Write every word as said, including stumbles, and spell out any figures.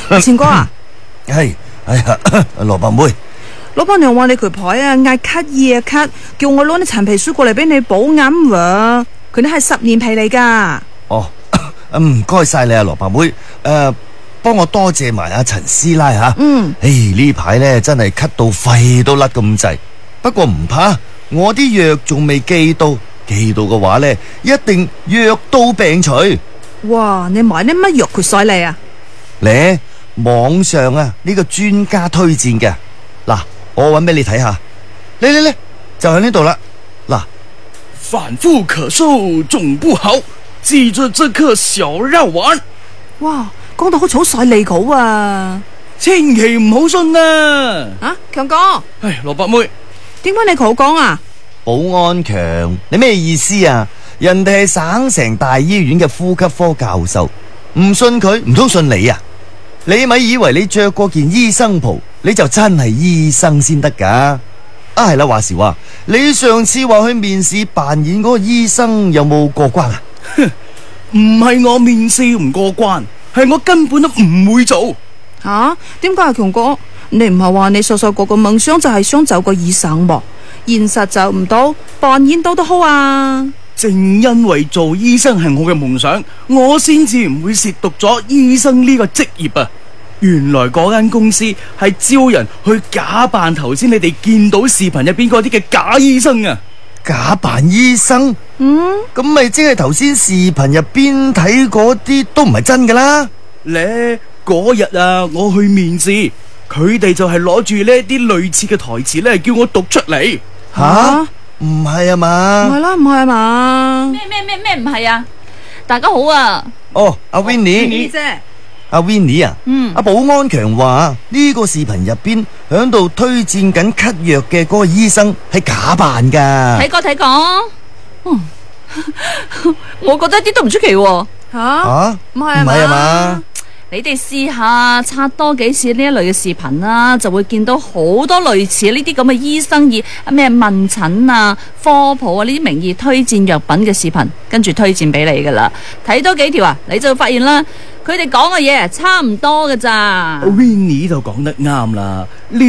錢哥啊， 係，哎呀，蘿蔔妹， 老闆娘話你佢牌啊，嗌咳夜咳，叫我攞啲陳皮書過嚟俾你補眼喎。佢哋係十年皮嚟噶。 哦，唔該晒你啊，蘿蔔妹，誒，幫我多謝埋阿陳師奶吓。 嗯， 誒呢排咧真係咳到肺都甩咁滯，不過唔怕，我啲藥仲未寄到，寄到嘅話咧，一定藥到病除。 哇，你買啲乜藥佢晒你啊？ 咧網上啊呢個專家推薦嘅，嗱，我搵俾你睇下，嚟嚟嚟，就喺呢度啦。嗱， 反复咳嗽總不好，記住這顆小藥丸。 哇，講到好似好晒利好啊！ 千祈唔好信啊！ 啊，強哥， 唉，蘿蔔妹， 點解你好講啊？ 保安強，你咩意思啊？人哋係省城大醫院嘅呼吸科教授，唔信佢唔通信你啊？你咪以為你着過件醫生袍你就真係醫生先得噶？啊係啦，話時話，你上次話去面試扮演嗰個醫生有冇過關啊？ 唔係我面試唔過關，係我根本都唔會做。 吓？點解啊，強哥？你唔係話你細細個個夢想就係想做個醫生噃？現實就唔到，扮演到都好啊！ 正因為做醫生係我嘅夢想，我先至唔會褻瀆咗醫生呢個職業啊！原來嗰間公司係招人去假扮頭先你哋見到視頻入邊嗰啲嘅假醫生啊！ 假扮醫生？ 嗯， 咁咪即係頭先視頻入邊睇嗰啲都唔係真噶啦？ 咧嗰日啊，我去面試，佢哋就係攞住呢啲類似嘅台詞咧，叫我讀出嚟。 吓？唔係啊嘛？ 唔係啦，唔係啊嘛？ 咩咩咩咩唔係啊！大家好啊！ 哦，阿 Winnie， 姐， 阿 Winnie 啊， 嗯， 阿保安強話呢個視頻入邊響度推薦緊咳藥嘅嗰個醫生係假扮噶。 睇過睇過，嗯，我覺得一啲都唔出奇喎。 吓？ 吓？ 唔係啊唔係啊嘛？ 你哋試下刷多幾次呢一類嘅視頻啦，就會見到好多類似呢啲咁嘅醫生以咩問診啊、科普啊呢啲名義推薦藥品嘅視頻，跟住推薦俾你噶啦。睇多幾條啊，你就會發現啦，佢哋講嘅嘢差唔多噶咋。 Winnie 就講得啱啦。